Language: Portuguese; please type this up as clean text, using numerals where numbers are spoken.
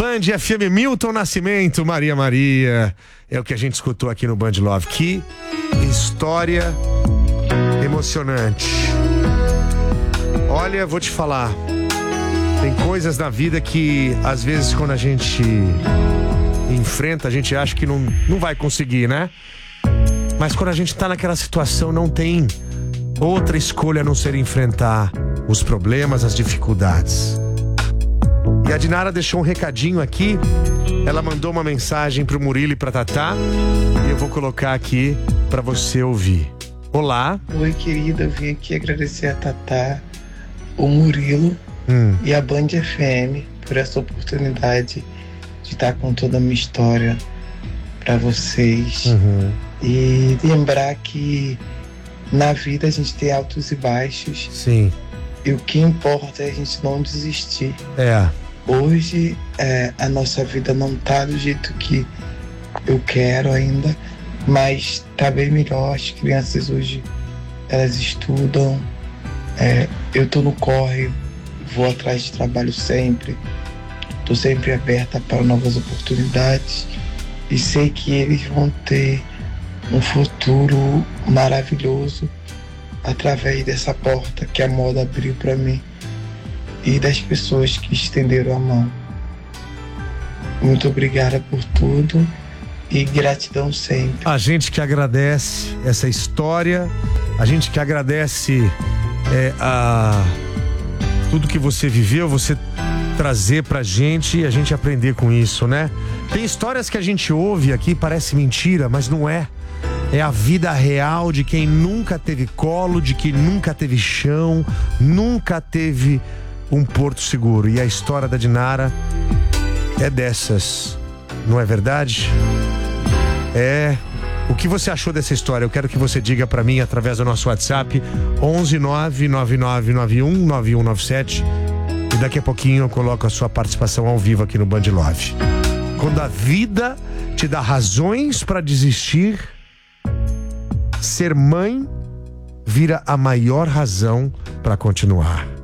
Band FM, Milton Nascimento, Maria Maria. É o que a gente escutou aqui no Band Love. Que história emocionante. Olha, vou te falar. Tem coisas na vida que, às vezes, quando a gente enfrenta, a gente acha que não vai conseguir, né? Mas quando a gente tá naquela situação, não tem outra escolha a não ser enfrentar os problemas, as dificuldades. E a Dinara deixou um recadinho aqui. Ela mandou uma mensagem pro Murilo e pra Tatá, e eu vou colocar aqui pra você ouvir. Olá. Oi, querida, eu vim aqui agradecer a Tatá, o Murilo e a Band FM por essa oportunidade de estar com toda a minha história pra vocês. E lembrar que na vida a gente tem altos e baixos. Sim. E o que importa é a gente não desistir. É. Hoje a nossa vida não tá do jeito que eu quero ainda, mas tá bem melhor. As crianças hoje, elas estudam, eu tô no corre, vou atrás de trabalho sempre, tô sempre aberta para novas oportunidades e sei que eles vão ter um futuro maravilhoso através dessa porta que a moda abriu para mim e das pessoas que estenderam a mão. Muito obrigada por tudo e gratidão sempre. A gente que agradece essa história, a gente que agradece a tudo que você viveu, você trazer pra gente e a gente aprender com isso, né? Tem histórias que a gente ouve aqui, parece mentira, mas não é. É a vida real de quem nunca teve colo, de quem nunca teve chão, nunca teve um porto seguro. E a história da Dinara é dessas, não é verdade? O que você achou dessa história? Eu quero que você diga pra mim através do nosso WhatsApp 11 99991 9197 e daqui a pouquinho eu coloco a sua participação ao vivo aqui no Band Love. Quando a vida te dá razões pra desistir, ser mãe vira a maior razão pra continuar.